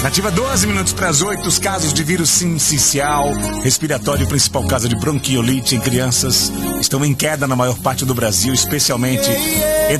Nativa 12 minutos para as 8, os casos de vírus sincicial respiratório, principal causa de bronquiolite em crianças, estão em queda na maior parte do Brasil, especialmente